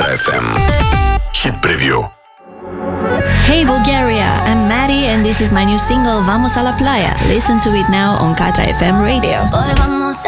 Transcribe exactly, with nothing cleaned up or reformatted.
эф эм. Hit Preview. Hey Bulgaria, I'm Maddie and this is my new single Vamos a la Playa. Listen to it now on Katra эф эм Radio. Hoy vamos